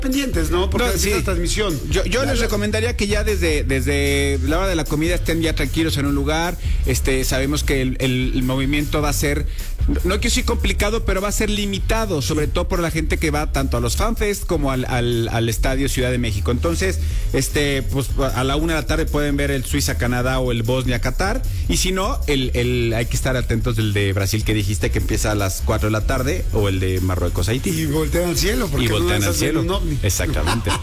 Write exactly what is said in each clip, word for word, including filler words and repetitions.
pendientes, ¿no? Porque No, es sí. una transmisión. Yo, yo Ya, les ya. recomendaría que ya desde, desde la hora de la comida estén ya tranquilos en un lugar. Este, sabemos que el, el, el movimiento va a ser, no quiero decir complicado, pero va a ser limitado, sobre todo por la gente que va tanto a los FanFest como al, al, al Estadio Ciudad de México. Entonces, este, pues a la una de la tarde pueden ver el Suiza-Canadá o el Bosnia-Qatar. Y si no, el, el, hay que estar atentos del de Brasil que dijiste que empieza a las cuatro de la tarde, o el de Marruecos-Haití. Y voltean al cielo, porque Y voltean al cielo. Un ovni. Exactamente.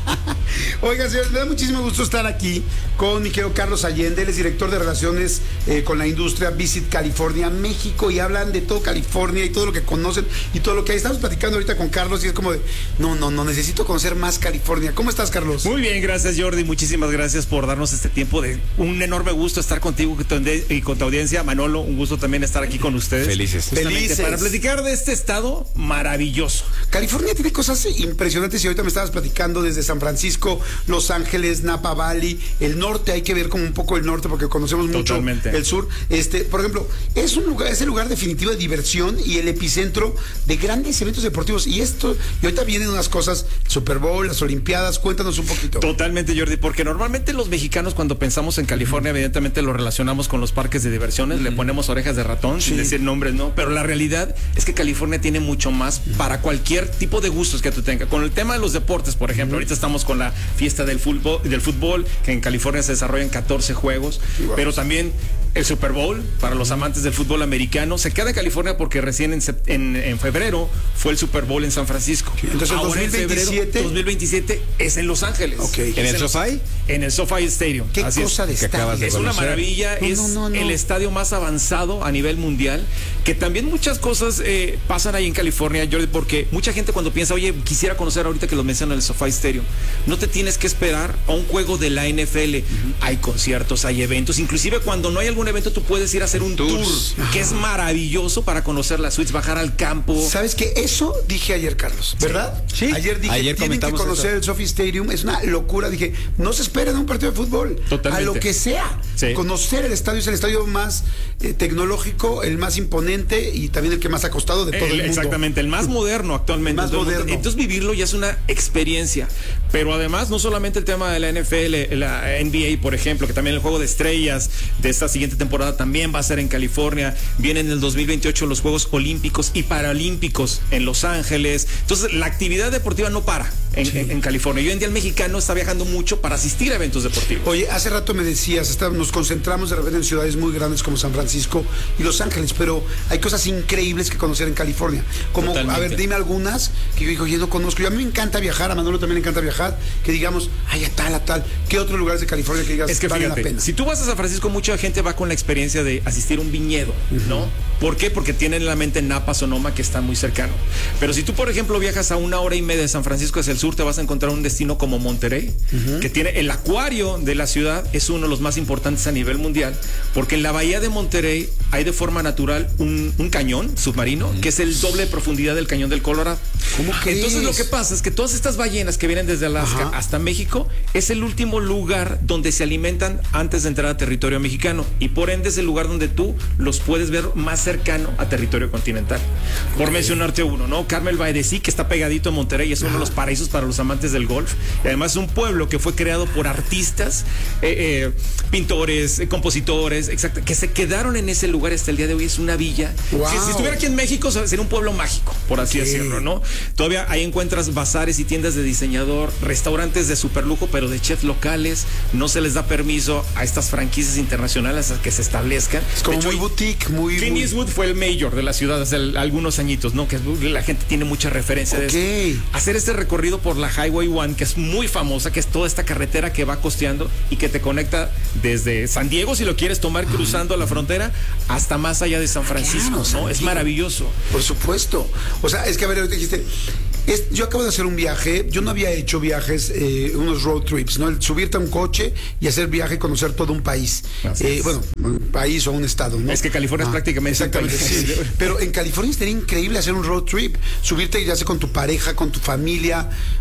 Oiga, señores, me da muchísimo gusto estar aquí con mi querido Carlos Allende. Él es director de Relaciones eh, con la Industria Visit California, México, y hablan de todo California y todo lo que conocen y todo lo que hay. Estamos platicando ahorita con Carlos y es como de, no, no, no, necesito conocer más California. ¿Cómo estás, Carlos? Muy bien, gracias, Jordi. Muchísimas gracias por darnos este tiempo. De un enorme gusto estar contigo y con tu audiencia. Manolo, un gusto también estar aquí con ustedes. Felices. Felices. Para platicar de este estado maravilloso. California tiene cosas impresionantes y ahorita me estabas platicando desde San Francisco, Los Ángeles, Napa Valley, el norte. Hay que ver como un poco el norte porque conocemos Totalmente. mucho el sur. Este, por ejemplo, es un lugar, es el lugar definitivo de diversión y el epicentro de grandes eventos deportivos. Y esto, y ahorita vienen unas cosas, Super Bowl, las Olimpiadas. Cuéntanos un poquito. Totalmente, Jordi, porque normalmente los mexicanos cuando pensamos en California, evidentemente lo relacionamos con los parques de diversiones, le ponemos orejas de ratón, Sí. sin decir nombres, ¿no? Pero la realidad es que California tiene mucho más para cualquier tipo de gustos que tú tengas. Con el tema de los deportes, por ejemplo, ahorita estamos con la fiesta del fútbol, del fútbol, que en California se desarrollan catorce juegos, Wow. pero también el Super Bowl, para los amantes del fútbol americano, se queda en California porque recién en, sept- en, en febrero fue el Super Bowl en San Francisco. Entonces, el Ahora en dos mil veintisiete febrero dos mil veintisiete es en Los Ángeles. Ok. ¿En el Los- SoFi? En el SoFi Stadium. Qué Así cosa es. de que estadio. acabas de Es una conocer. maravilla, No, es no, no, no. el estadio más avanzado a nivel mundial, que también muchas cosas eh, pasan ahí en California, Jordi, porque mucha gente cuando piensa, oye, quisiera conocer ahorita que lo mencionan el SoFi Stadium, no te tienes que esperar a un juego de la N F L, uh-huh. Hay conciertos, hay eventos, inclusive cuando no hay algún evento tú puedes ir a hacer un Tours. tour, que es maravilloso para conocer las suites, bajar al campo. ¿Sabes qué? Eso dije ayer, Carlos, ¿verdad? Sí. Ayer dije, Ayer tienen que comentamos conocer eso. el SoFi Stadium, es una locura. Dije, no se esperen a un partido de fútbol. Totalmente. A lo que sea. Sí. Conocer el estadio es el estadio más eh, tecnológico, el más imponente y también el que más ha costado de todo el, El- mundo. Exactamente, el más moderno actualmente. Más Entonces, moderno. Entonces vivirlo ya es una experiencia. Pero además, no solamente el tema de la N F L, la N B A, por ejemplo, que también el juego de estrellas de esta siguiente temporada también va a ser en California. Vienen en el dos mil veintiocho los Juegos Olímpicos y Paralímpicos en Los Ángeles. Entonces, la actividad deportiva no para en, Sí. en, en California. Y hoy en día el mexicano está viajando mucho para asistir a eventos deportivos. Oye, hace rato me decías, está- nos concentramos de repente en ciudades muy grandes como San Francisco y Los Ángeles, pero hay cosas increíbles que conocer en California. Como, Totalmente. a ver, dime algunas que yo digo, yo no conozco. Yo, a mí me encanta viajar, a Manolo también le encanta viajar, que digamos, ay, a tal, a tal. ¿Qué otros lugares de California que digas Es que valen la fíjate, pena? si tú vas a San Francisco, mucha gente va con la experiencia de asistir a un viñedo, ¿no? ¿Por qué? Porque tienen en la mente Napa, Sonoma, que está muy cercano. Pero si tú, por ejemplo, viajas a una hora y media de San Francisco hacia el sur, te vas a encontrar un destino como Monterrey, que tiene el acuario de la ciudad, es uno de los más importantes a nivel mundial, porque en la bahía de Monterrey hay de forma natural un, un cañón submarino, que es el doble de profundidad del cañón del Colorado. ¿Cómo crees? Entonces lo que pasa es que todas estas ballenas que vienen desde Alaska Ajá. hasta México es el último lugar donde se alimentan antes de entrar a territorio mexicano y por ende es el lugar donde tú los puedes ver más cercano a territorio continental. Por mencionarte uno, ¿no? Carmel Baedecí, que está pegadito a Monterrey, es uno de los paraísos para los amantes del golf. Y además es un pueblo que fue creado por artistas, eh, eh, pintores, eh, compositores, exacto, que se quedaron en ese lugar hasta el día de hoy. Es una villa. Wow. Si, si estuviera aquí en México, sería un pueblo mágico, por así Ok. decirlo, ¿no? Todavía ahí encuentras bazares y tiendas de diseñador, restaurantes de superlujo, pero de chefs locales. No se les da permiso a estas franquicias internacionales a que se establezcan. Es como De hecho, muy boutique, muy... Clint muy- Eastwood fue el mayor de la ciudad hace el- algunos añitos, ¿no? Que la gente tiene mucha referencia Ok. de esto. Hacer este recorrido por la Highway One, que es muy famosa, que es toda esta carretera que va costeando y que te conecta desde San Diego, si lo quieres tomar cruzando la frontera, hasta más allá de San Francisco, Claro, San ¿no? Es Diego. maravilloso. Por supuesto. O sea, es que a ver, ahorita dijiste, es- yo acabo de hacer un viaje, yo no había hecho viajes, eh, unos road trips, ¿no? El subirte a un coche y hacer viaje y conocer todo un país. Así Eh, es. bueno, un país o un estado, ¿no? Es que California es prácticamente un Exactamente, país. sí. Pero en California sería increíble hacer un road trip, subirte ya sea con tu pareja, con tu familia.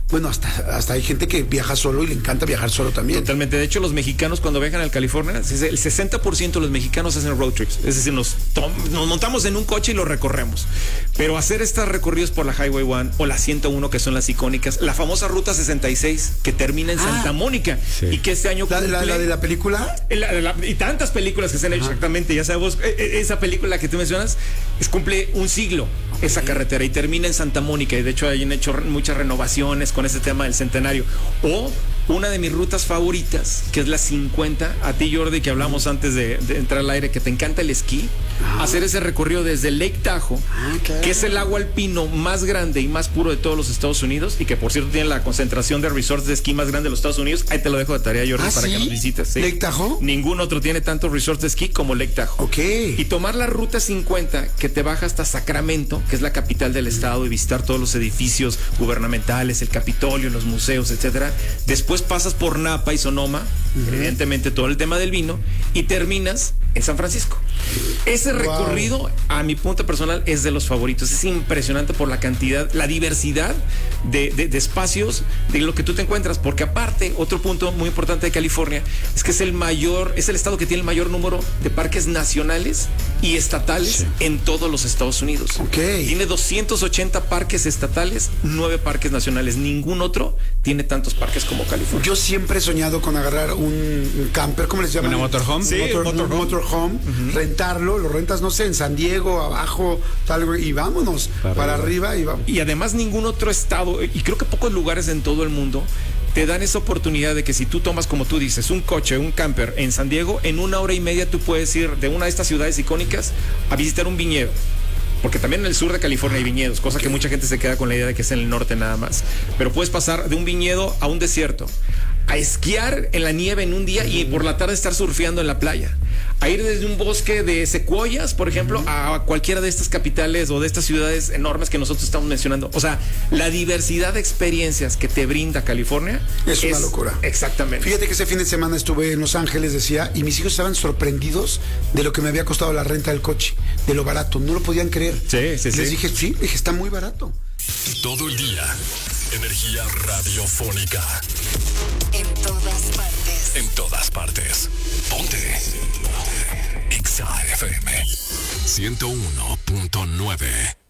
bueno, hasta, hasta hay gente que viaja solo y le encanta viajar solo también. Totalmente. De hecho, los mexicanos cuando viajan a California, el sesenta por ciento de los mexicanos hacen road trips. Es decir, nos, nos montamos en un coche y lo recorremos. Pero hacer estos recorridos por la Highway uno o la ciento uno, que son las icónicas, la famosa Ruta sesenta y seis, que termina en ah, Santa Mónica, sí. y que este año ¿La, cumple, la, la de la película? La, la, y tantas películas que se han hecho, exactamente. Ya sabemos, esa película que tú mencionas es, cumple un siglo, okay. esa carretera, y termina en Santa Mónica. Y de hecho, han hecho muchas renovaciones con ese tema del centenario. O una de mis rutas favoritas, que es la cincuenta, a ti, Jordi, que hablamos uh-huh. antes de, de entrar al aire, que te encanta el esquí, uh-huh. hacer ese recorrido desde Lake Tahoe, uh-huh, claro. que es el lago alpino más grande y más puro de todos los Estados Unidos, y que por cierto tiene la concentración de resorts de esquí más grande de los Estados Unidos. Ahí te lo dejo de tarea, Jordi, ¿Ah, para ¿sí? que nos visites. ¿sí? ¿Lake Tahoe? Ningún otro tiene tantos resorts de esquí como Lake Tahoe. Ok. Y tomar la ruta cincuenta, que te baja hasta Sacramento, que es la capital del estado, y visitar todos los edificios gubernamentales, el Capitolio, los museos, etcétera. Después pasas por Napa y Sonoma, uh-huh. evidentemente todo el tema del vino, y terminas en San Francisco. Ese wow. recorrido, a mi punto personal, es de los favoritos. Es impresionante por la cantidad, la diversidad de, de, de espacios de lo que tú te encuentras, porque aparte, otro punto muy importante de California es que es el mayor, es el estado que tiene el mayor número de parques nacionales y estatales sí. en todos los Estados Unidos. Okay. Tiene doscientos ochenta parques estatales, nueve parques nacionales. Ningún otro tiene tantos parques como California. Yo siempre he soñado con agarrar un, un camper, ¿cómo les llaman? ¿Una motorhome? Sí, motor, motorhome, motorhome uh-huh. rentarlo, lo rentas, no sé, en San Diego, abajo, tal, y vámonos para, para arriba. arriba y vamos. Y además ningún otro estado, y creo que pocos lugares en todo el mundo, te dan esa oportunidad de que si tú tomas, como tú dices, un coche, un camper en San Diego, en una hora y media tú puedes ir de una de estas ciudades icónicas a visitar un viñedo. Porque también en el sur de California hay viñedos, cosa okay. que mucha gente se queda con la idea de que es en el norte nada más. Pero puedes pasar de un viñedo a un desierto, a esquiar en la nieve en un día y por la tarde estar surfeando en la playa, a ir desde un bosque de secuoyas, por ejemplo, uh-huh. a cualquiera de estas capitales o de estas ciudades enormes que nosotros estamos mencionando. O sea, la diversidad de experiencias que te brinda California es, es una locura. Exactamente. Fíjate que ese fin de semana estuve en Los Ángeles, decía, y mis hijos estaban sorprendidos de lo que me había costado la renta del coche, de lo barato, no lo podían creer. Sí, sí, Les sí. Les dije, sí, dije, está muy barato. Todo el día, energía radiofónica. En todas partes. En todas partes. Ponte. Exa F M ciento uno punto nueve.